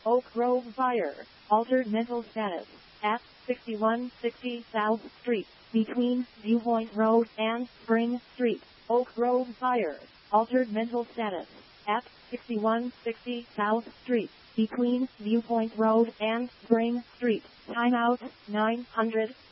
Oak Grove Fire, altered mental status, at 6160 South Street, between Viewpoint Road and Spring Street. Oak Grove Fire, altered mental status, at 6160 South Street, between Viewpoint Road and Spring Street. Timeout, 900.